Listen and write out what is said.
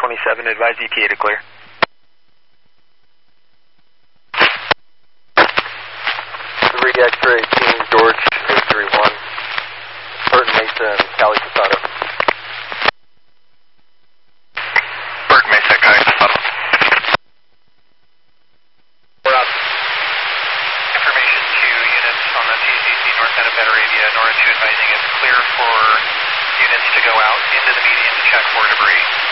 27, advise ETA to clear. Three X-ray, King George 831, Burton Mesa and Cali Posada. Burton Mesa, Cali Posada. We're out. Information to units on the TCC North End of Betaravia, NORA 2 advising it's clear for units to go out into the median to check for debris.